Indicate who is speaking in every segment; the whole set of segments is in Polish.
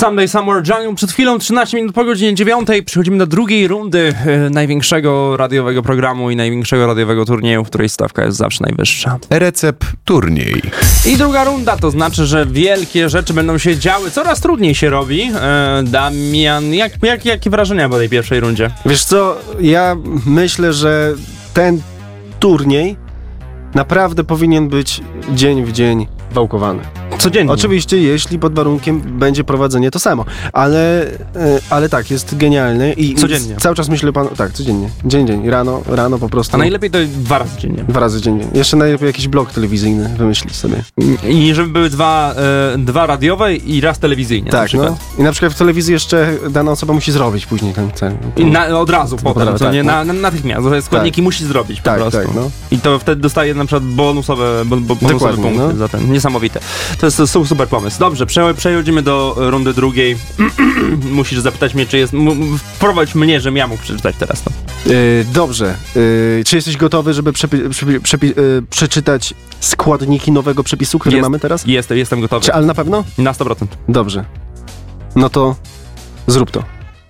Speaker 1: Sunday Somewhere Jungle. Przed chwilą 13 minut po godzinie 9 przechodzimy do drugiej rundy największego radiowego programu i największego radiowego turnieju, w której stawka jest zawsze najwyższa.
Speaker 2: Recept turniej.
Speaker 1: I druga runda, to znaczy, że wielkie rzeczy będą się działy. Coraz trudniej się robi. Damian, jakie wrażenia po tej pierwszej rundzie?
Speaker 3: Wiesz co, ja myślę, że ten turniej naprawdę powinien być dzień w dzień wałkowany.
Speaker 1: Codziennie.
Speaker 3: Oczywiście, jeśli pod warunkiem będzie prowadzenie to samo, ale tak, jest genialny i
Speaker 1: codziennie.
Speaker 3: Cały czas myślę codziennie, dzień, rano po prostu.
Speaker 1: A najlepiej to 2 razy dziennie.
Speaker 3: 2 razy dziennie. Jeszcze najlepiej jakiś blok telewizyjny wymyślić sobie.
Speaker 1: I żeby były dwa radiowe i raz telewizyjny.
Speaker 3: Tak, no. I na przykład w telewizji jeszcze dana osoba musi zrobić później ten cel.
Speaker 1: Od razu potem, to nie natychmiast. Składniki musi zrobić po prostu.
Speaker 3: Tak, no.
Speaker 1: I to wtedy dostaje na przykład bonusowe punkty za ten. Niesamowite. To jest super pomysł. Dobrze, przechodzimy do rundy drugiej. Musisz zapytać mnie, czy jest... Wprowadź mnie, żebym ja mógł przeczytać teraz to.
Speaker 3: Dobrze. Czy jesteś gotowy, żeby przeczytać składniki nowego przepisu, który mamy teraz?
Speaker 1: Jestem gotowy.
Speaker 3: Ale na pewno?
Speaker 1: Na 100%.
Speaker 3: Dobrze. No to zrób to.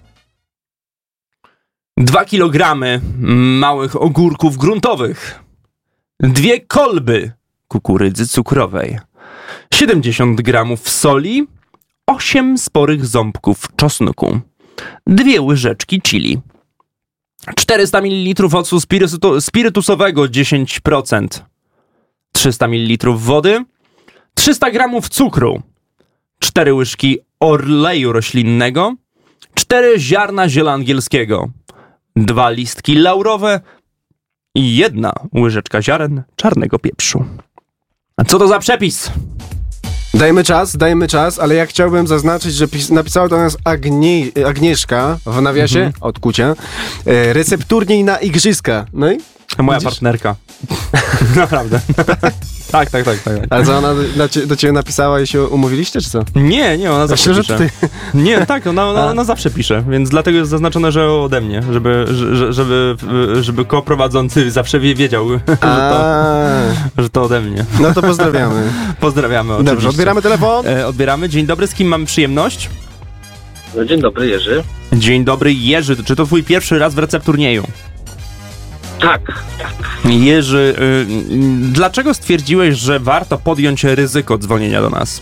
Speaker 1: 2 kilogramy małych ogórków gruntowych. 2 kolby kukurydzy cukrowej. 70 gramów soli, 8 sporych ząbków czosnku, 2 łyżeczki chili, 400 ml octu spirytusowego 10%, 300 ml wody, 300 gramów cukru, 4 łyżki oleju roślinnego, 4 ziarna ziela angielskiego, 2 listki laurowe i 1 łyżeczka ziaren czarnego pieprzu. A co to za przepis?
Speaker 3: Dajmy czas, ale ja chciałbym zaznaczyć, że napisała do nas Agnieszka w nawiasie od Kucia. Recept turniej na igrzyska. No i?
Speaker 1: Moja partnerka. Naprawdę. Tak.
Speaker 3: Ale co, ona do ciebie napisała i się umówiliście, czy co?
Speaker 1: Nie, ona zawsze pisze. Nie, tak, ona zawsze pisze, więc dlatego jest zaznaczone, że ode mnie, żeby koprowadzący zawsze wiedział, że to ode mnie.
Speaker 3: No to pozdrawiamy.
Speaker 1: Pozdrawiamy oczywiście.
Speaker 3: Dobrze, odbieramy telefon.
Speaker 1: Odbieramy. Dzień dobry, z kim mamy przyjemność?
Speaker 4: No, dzień dobry, Jerzy.
Speaker 1: Dzień dobry, Jerzy. Czy to twój pierwszy raz w Recept turnieju?
Speaker 4: Tak.
Speaker 1: Jerzy, dlaczego stwierdziłeś, że warto podjąć ryzyko dzwonienia do nas?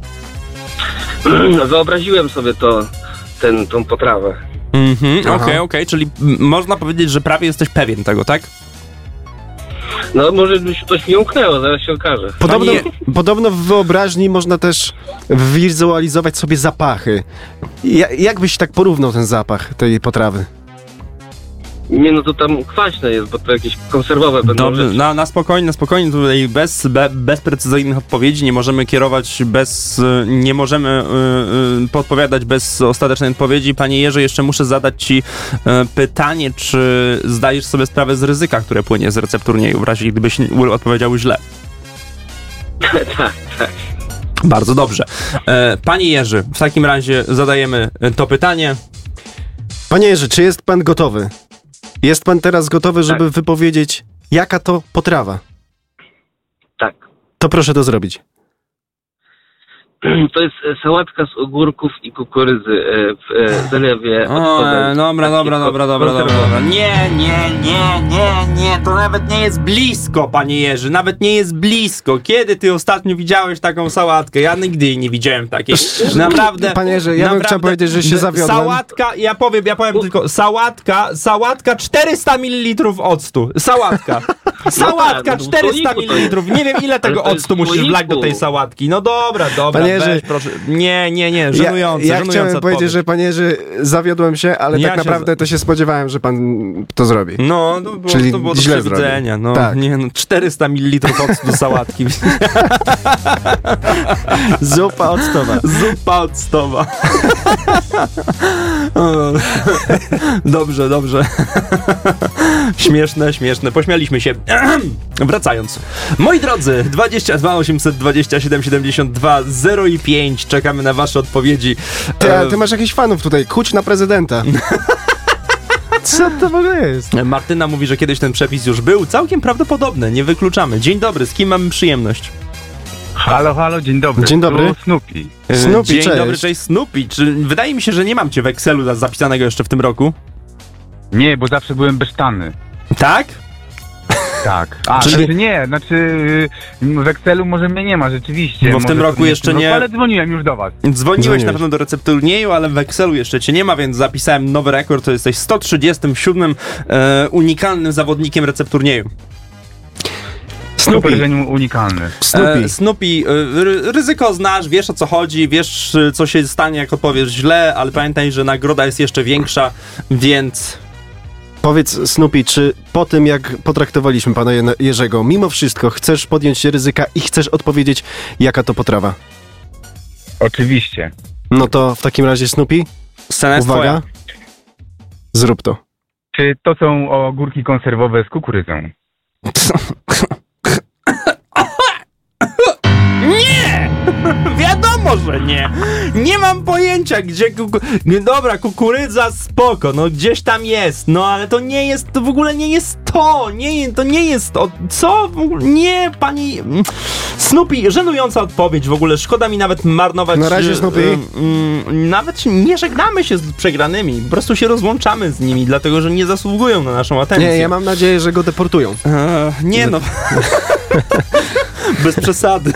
Speaker 4: Wyobraziłem sobie tą potrawę.
Speaker 1: Okej, czyli można powiedzieć, że prawie jesteś pewien tego, tak?
Speaker 4: No może coś mi umknęło, zaraz się okaże.
Speaker 3: Podobno w wyobraźni można też wizualizować sobie zapachy. Jak byś tak porównał ten zapach tej potrawy?
Speaker 4: Nie, no to tam kwaśne jest, bo to jakieś konserwowe będą.
Speaker 1: Dobrze, na spokojnie, tutaj bez precyzyjnych odpowiedzi nie możemy kierować, nie możemy podpowiadać bez ostatecznej odpowiedzi. Panie Jerzy, jeszcze muszę zadać ci pytanie, czy zdajesz sobie sprawę z ryzyka, które płynie z Recept turnieju, w razie gdybyś odpowiedział źle?
Speaker 4: Tak.
Speaker 1: Bardzo dobrze. Panie Jerzy, w takim razie zadajemy to pytanie.
Speaker 3: Panie Jerzy, czy jest pan gotowy? Jest pan teraz gotowy, żeby wypowiedzieć, jaka to potrawa?
Speaker 4: Tak.
Speaker 3: To proszę to zrobić.
Speaker 4: To jest sałatka z ogórków i kukurydzy w zalewie.
Speaker 1: Dobra. Nie, to nawet nie jest blisko, panie Jerzy, nawet nie jest blisko. Kiedy ty ostatnio widziałeś taką sałatkę? Ja nigdy jej nie widziałem takiej. Naprawdę.
Speaker 3: Panie Jerzy, ja bym chciał powiedzieć, że się zawiodłem.
Speaker 1: Sałatka, ja powiem tylko, sałatka 400 ml octu. Sałatka 400 ml. Nie wiem, ile tego octu musisz wlać do tej sałatki. No dobra.
Speaker 3: Panie Jerzy,
Speaker 1: weź, proszę. Nie, żenujące.
Speaker 3: Ja chciałem powiedzieć, że panie Jerzy, zawiodłem się, ale tak naprawdę to się spodziewałem, że pan to zrobi.
Speaker 1: No, to było
Speaker 3: źle
Speaker 1: do widzenia. No,
Speaker 3: tak.
Speaker 1: 400 ml octu do sałatki.
Speaker 3: Zupa octowa.
Speaker 1: Dobrze. Śmieszne. Pośmialiśmy się. Wracając. Moi drodzy, 22 827 72 0 i 5. Czekamy na wasze odpowiedzi.
Speaker 3: Ty masz jakichś fanów tutaj. Kuć na prezydenta. Co to w ogóle jest?
Speaker 1: Martyna mówi, że kiedyś ten przepis już był. Całkiem prawdopodobne. Nie wykluczamy. Dzień dobry. Z kim mamy przyjemność?
Speaker 2: Halo, dzień dobry.
Speaker 3: Dzień dobry.
Speaker 2: Tu Snoopy.
Speaker 3: Snoopy,
Speaker 1: Dzień
Speaker 3: cześć.
Speaker 1: dobry, cześć Snoopy. Wydaje mi się, że nie mam cię w Excelu zapisanego jeszcze w tym roku.
Speaker 2: Nie, bo zawsze byłem bezczanny.
Speaker 1: Tak?
Speaker 2: Tak.
Speaker 3: Czyli-
Speaker 2: W Excelu może mnie nie ma, rzeczywiście.
Speaker 1: Bo w tym
Speaker 2: Może
Speaker 1: roku
Speaker 2: to
Speaker 1: jeszcze
Speaker 2: w tym
Speaker 1: nie-
Speaker 2: roku, ale dzwoniłem już do was.
Speaker 1: Dzwoniłeś na pewno do recepturnieju, ale w Excelu jeszcze cię nie ma, więc zapisałem nowy rekord. To jesteś 137 unikalnym zawodnikiem recepturnieju.
Speaker 2: Super, że
Speaker 3: Snoopy.
Speaker 2: unikalny.
Speaker 3: Snoopy.
Speaker 1: Snoopy, ryzyko znasz, wiesz o co chodzi, wiesz co się stanie, jak odpowiesz źle, ale pamiętaj, że nagroda jest jeszcze większa, więc...
Speaker 3: Powiedz, Snoopy, czy po tym, jak potraktowaliśmy pana Jerzego, mimo wszystko chcesz podjąć się ryzyka i chcesz odpowiedzieć, jaka to potrawa?
Speaker 2: Oczywiście.
Speaker 3: No to w takim razie, Snoopy,
Speaker 1: Scena jest
Speaker 3: uwaga,
Speaker 1: twoja.
Speaker 3: zrób to.
Speaker 2: Czy to są ogórki konserwowe z kukurydzą?
Speaker 1: Nie! Wiadomo, że nie. Nie mam pojęcia, gdzie... Dobra, kukurydza, spoko, no gdzieś tam jest, no ale to nie jest, to w ogóle nie jest to. To nie jest to. Co? W ogóle, nie, pani... Snoopy, żenująca odpowiedź w ogóle. Szkoda mi nawet marnować...
Speaker 3: Na razie, Snoopy.
Speaker 1: Nawet nie żegnamy się z przegranymi. Po prostu się rozłączamy z nimi, dlatego, że nie zasługują na naszą atencję.
Speaker 3: Nie, ja mam nadzieję, że go deportują.
Speaker 1: Nie no. Bez przesady.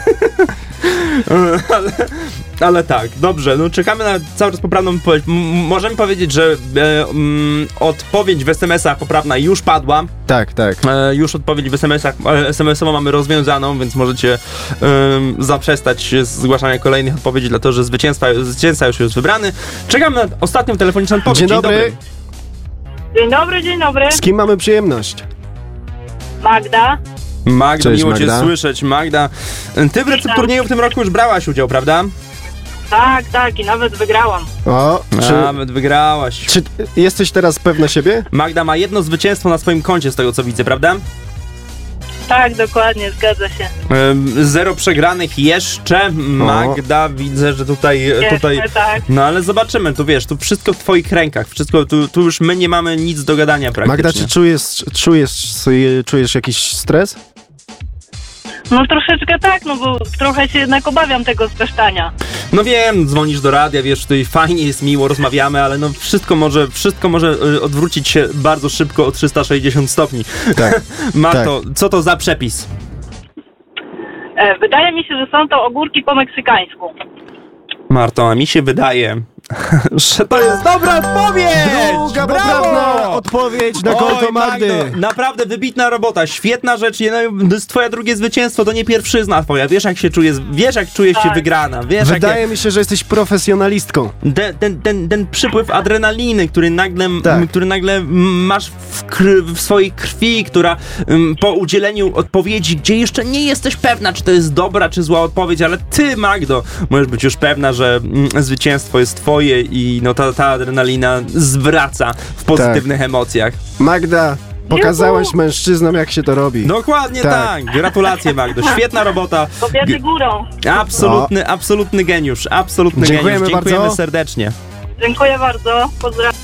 Speaker 1: ale tak, dobrze, no czekamy na cały czas poprawną odpowiedź. Możemy powiedzieć, że odpowiedź w SMS-ach poprawna już padła.
Speaker 3: Tak.
Speaker 1: Już odpowiedź w SMS-ach, SMS-owo mamy rozwiązaną, więc możecie zaprzestać zgłaszania kolejnych odpowiedzi, dlatego że zwycięzca już jest wybrany. Czekamy na ostatnią telefoniczną odpowiedź.
Speaker 3: Dzień dobry.
Speaker 5: Dzień dobry.
Speaker 3: Z kim mamy przyjemność?
Speaker 5: Magda.
Speaker 1: Magda,
Speaker 3: Cześć,
Speaker 1: miło cię
Speaker 3: Magda.
Speaker 1: słyszeć. Magda, ty w recepturnieju w tym roku już brałaś udział, prawda?
Speaker 5: Tak, i nawet wygrałam.
Speaker 3: O,
Speaker 1: Nawet wygrałaś.
Speaker 3: czy jesteś teraz pewna siebie?
Speaker 1: Magda ma jedno zwycięstwo na swoim koncie, z tego co widzę, prawda?
Speaker 5: Tak, dokładnie, zgadza się.
Speaker 1: 0 przegranych jeszcze. Magda, widzę, że tutaj...
Speaker 5: Jeszcze, tak.
Speaker 1: No ale zobaczymy, tu wiesz, tu wszystko w twoich rękach, wszystko, tu już my nie mamy nic do gadania praktycznie.
Speaker 3: Magda, czy czujesz jakiś stres?
Speaker 5: No troszeczkę tak, no bo trochę się jednak obawiam tego zbesztania.
Speaker 1: No wiem, dzwonisz do radia, wiesz, tutaj fajnie jest, miło, rozmawiamy, ale no wszystko może odwrócić się bardzo szybko o 360 stopni.
Speaker 3: Tak.
Speaker 1: Marto, co to za przepis?
Speaker 5: Wydaje mi się, że są to ogórki po meksykańsku.
Speaker 1: Marto, a mi się wydaje, że to jest dobra odpowiedź!
Speaker 3: Druga
Speaker 1: Brawo!
Speaker 3: poprawna odpowiedź na konto
Speaker 1: Oj,
Speaker 3: Magdy.
Speaker 1: Magdo, naprawdę wybitna robota, świetna rzecz, to jest twoje drugie zwycięstwo, to nie pierwszyzna twoja, wiesz jak czujesz się
Speaker 5: Tak.
Speaker 1: wygrana, wiesz
Speaker 3: Wydaje mi się, że jesteś profesjonalistką.
Speaker 1: ten przypływ adrenaliny, który nagle masz w swojej krwi, która po udzieleniu odpowiedzi, gdzie jeszcze nie jesteś pewna, czy to jest dobra, czy zła odpowiedź, ale ty, Magdo, możesz być już pewna, że zwycięstwo jest twoje i no ta adrenalina zwraca w pozytywnych emocjach.
Speaker 3: Magda, pokazałaś mężczyznom, jak się to robi.
Speaker 1: Dokładnie tak. Gratulacje, Magdo. Świetna robota.
Speaker 5: Kobiety górą.
Speaker 1: Absolutny geniusz. Absolutny
Speaker 3: Dziękujemy
Speaker 1: geniusz. Dziękujemy
Speaker 3: bardzo.
Speaker 1: serdecznie.
Speaker 5: Dziękuję bardzo. Pozdrawiam.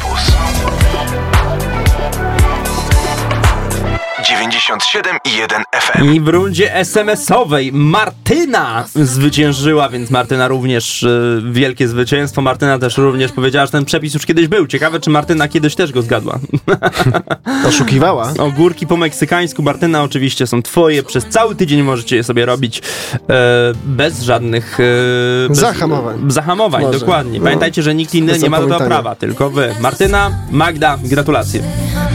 Speaker 6: 97,1 FM.
Speaker 1: I w rundzie SMS-owej Martyna zwyciężyła, więc Martyna również wielkie zwycięstwo. Martyna też również powiedziała, że ten przepis już kiedyś był. Ciekawe, czy Martyna kiedyś też go zgadła.
Speaker 3: Oszukiwała.
Speaker 1: Ogórki po meksykańsku, Martyna, oczywiście są twoje. Przez cały tydzień możecie je sobie robić bez żadnych... Zahamowań,
Speaker 3: Może.
Speaker 1: dokładnie.
Speaker 3: No.
Speaker 1: Pamiętajcie, że nikt inny
Speaker 3: Bez
Speaker 1: nie ma do tego
Speaker 3: opamiętania.
Speaker 1: prawa, tylko wy. Martyna, Magda, gratulacje.